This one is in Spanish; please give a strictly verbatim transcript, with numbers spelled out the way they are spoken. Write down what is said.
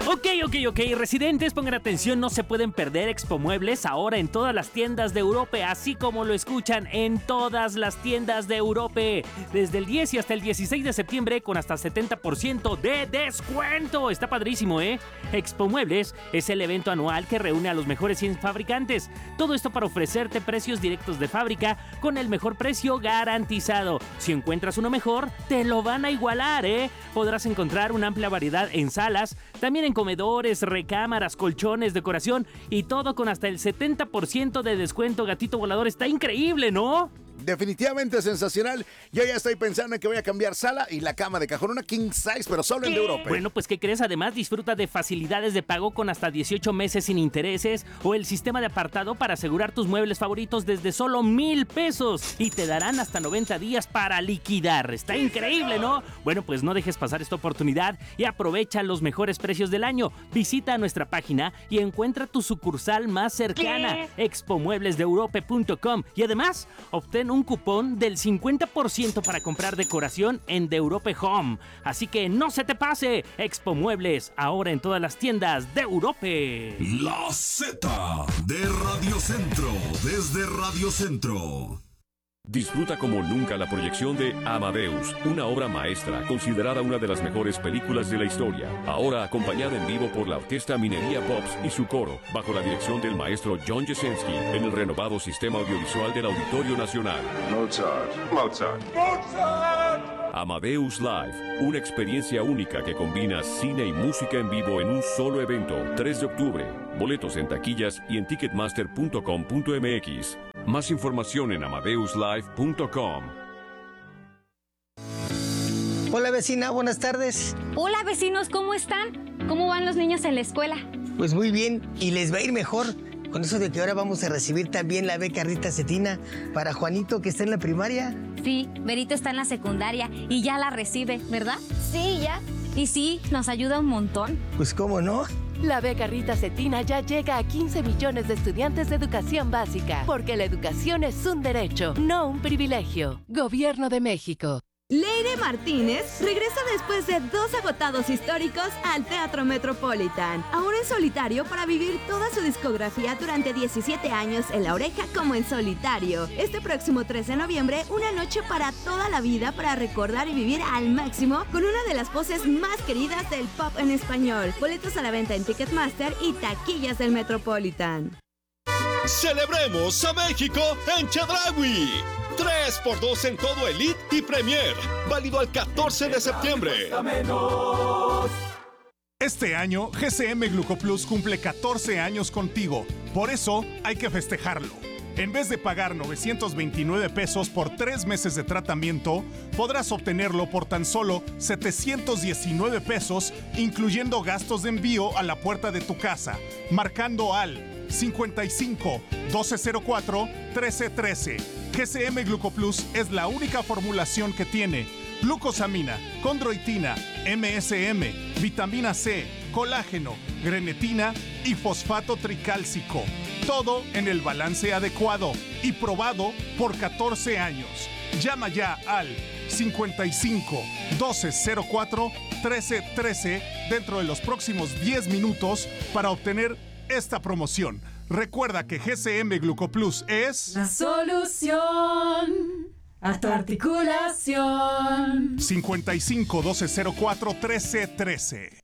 Ok, ok, ok, residentes, pongan atención, no se pueden perder Expo Muebles ahora en todas las tiendas de Europa, así como lo escuchan, en todas las tiendas de Europa, desde el diez y hasta el dieciséis de septiembre con hasta setenta por ciento de descuento. Está padrísimo, ¿eh? Expo Muebles es el evento anual que reúne a los mejores cien fabricantes. Todo esto para ofrecerte precios directos de fábrica con el mejor precio garantizado. Si encuentras uno mejor, te lo van a igualar, ¿eh? Podrás encontrar una amplia variedad en salas, también en comedores, recámaras, colchones, decoración y todo con hasta el setenta por ciento de descuento. Gatito volador, está increíble, ¿no? Definitivamente sensacional. Yo ya estoy pensando en que voy a cambiar sala y la cama de cajón, una king size, pero solo en Europa. Bueno, pues ¿qué crees? Además disfruta de facilidades de pago con hasta dieciocho meses sin intereses o el sistema de apartado para asegurar tus muebles favoritos desde solo mil pesos y te darán hasta noventa días para liquidar. Está increíble, ¿no? Bueno, pues no dejes pasar esta oportunidad y aprovecha los mejores precios del año. Visita nuestra página y encuentra tu sucursal más cercana, expo muebles de europa punto com, y además obtén un cupón del cincuenta por ciento para comprar decoración en The Europe Home. Así que no se te pase. Expo Muebles, ahora en todas las tiendas de Europa. La Z de Radio Centro, desde Radio Centro. Disfruta como nunca la proyección de Amadeus, una obra maestra considerada una de las mejores películas de la historia. Ahora acompañada en vivo por la Orquesta Minería Pops y su coro, bajo la dirección del maestro John Jasinski, en el renovado sistema audiovisual del Auditorio Nacional. Mozart, Mozart, Mozart. Amadeus Live, una experiencia única que combina cine y música en vivo en un solo evento. tres de octubre. Boletos en taquillas y en ticketmaster punto com punto m x. Más información en amadeus live punto com. Hola vecina, buenas tardes. Hola vecinos, ¿cómo están? ¿Cómo van los niños en la escuela? Pues muy bien, y les va a ir mejor con eso de que ahora vamos a recibir también la beca Rita Cetina para Juanito, que está en la primaria. Sí, Berito está en la secundaria y ya la recibe, ¿verdad? Sí, ya. Y sí, nos ayuda un montón. Pues cómo no. La beca Rita Cetina ya llega a quince millones de estudiantes de educación básica, porque la educación es un derecho, no un privilegio. Gobierno de México. Leire Martínez regresa después de dos agotados históricos al Teatro Metropolitan, ahora en solitario para vivir toda su discografía durante diecisiete años en La Oreja como en solitario. Este próximo tres de noviembre, una noche para toda la vida para recordar y vivir al máximo con una de las voces más queridas del pop en español. Boletos a la venta en Ticketmaster y taquillas del Metropolitan. ¡Celebremos a México en Chedraui! tres por dos en todo Elite y Premier. Válido al catorce de septiembre. Este año, G C M Glucoplus cumple catorce años contigo. Por eso, hay que festejarlo. En vez de pagar novecientos veintinueve pesos por tres meses de tratamiento, podrás obtenerlo por tan solo setecientos diecinueve pesos, incluyendo gastos de envío a la puerta de tu casa, marcando al cincuenta y cinco, doce cero cuatro, trece trece. G C M Glucoplus es la única formulación que tiene glucosamina, condroitina, M S M, vitamina C, colágeno, grenetina y fosfato tricálcico. Todo en el balance adecuado y probado por catorce años. Llama ya al cincuenta y cinco, doce cero cuatro, trece trece dentro de los próximos diez minutos para obtener esta promoción. Recuerda que G C M Glucoplus es la solución a tu articulación. cincuenta y cinco, doce cero cuatro, trece trece.